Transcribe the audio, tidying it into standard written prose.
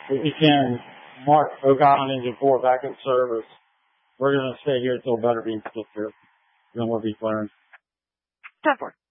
If you can, Mark Ogon, Engine 4, back in service. We're going to stay here until better being put here. Then we'll be clearing. 10-4.